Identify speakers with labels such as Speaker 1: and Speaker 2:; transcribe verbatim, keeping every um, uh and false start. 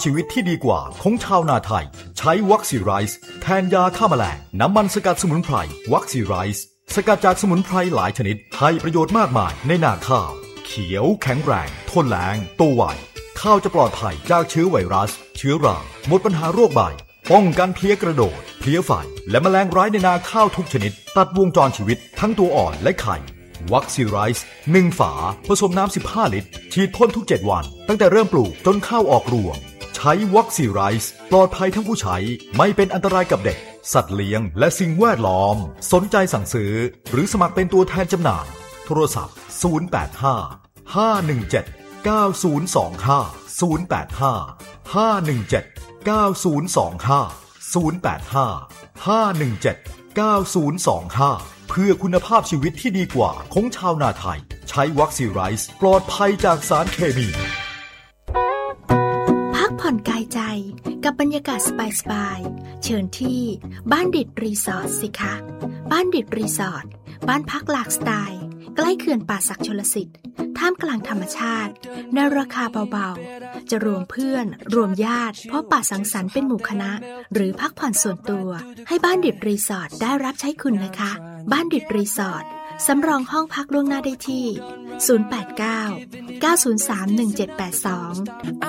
Speaker 1: ชีวิตที่ดีกว่าของชาวนาไทยใช้วัคซีไรซ์แทนยาฆ่าแมลงน้ำมันสกัดสมุนไพรวัคซีไรซ์สกัดจากสมุนไพรหลายชนิดให้ประโยชน์มากมายในนาข้าวเขียวแข็งแรงทนแล้งโตไวข้าวจะปลอดภัยจากเชื้อไวรัสเชื้อราหมดปัญหาโรคใบป้องกันเพลี้ยกระโดดเพลี้ยไฟและแมลงร้ายในนาข้าวทุกชนิดตัดวงจรชีวิตทั้งตัวอ่อนและไข่วัคซีไรซ์หนึ่งฝาผสมน้ำสิบห้าลิตรฉีดพ่นทุกเจ็ดวันตั้งแต่เริ่มปลูกจนข้าวออกรวงใช้วัคซีไรซ์ปลอดภัยทั้งผู้ใช้ไม่เป็นอันตรายกับเด็กสัตว์เลี้ยงและสิ่งแวดล้อมสนใจสั่งซื้อหรือสมัครเป็นตัวแทนจำหน่ายโทรศัพท์ศูนย์ แปด ห้า ห้า หนึ่ง เจ็ด เก้า ศูนย์ สอง ห้า ศูนย์ แปด ห้า ห้า หนึ่ง เจ็ด เก้า ศูนย์ สอง ห้า ศูนย์ แปด ห้า ห้า หนึ่ง เจ็ด เก้า ศูนย์ สอง ห้าเพื่อคุณภาพชีวิตที่ดีกว่าของชาวนาไทยใช้วัคซีไรซ์ปลอดภัยจากสารเคมี
Speaker 2: พักผ่อนกายใจกับบรรยากาศสบายๆเชิญที่บ้านดิดรีสอร์ทสิคะบ้านดิดรีสอร์ทบ้านพักหลากสไตล์ใกล้เขื่อนป่าสักชลสิทธิ์ท่ามกลางธรรมชาติในราคาเบาๆจะรวมเพื่อนรวมญาติพบปะสังสรรค์เป็นหมู่คณะหรือพักผ่อนส่วนตัวให้บ้านดิดรีสอร์ทได้รับใช้คุณนะคะบ้านดิดรีสอร์ทสำรองห้องพักล่วงหน้าได้ที่ศูนย์ แปด เก้า เก้า ศูนย์ สาม หนึ่ง เจ็ด แปด สอง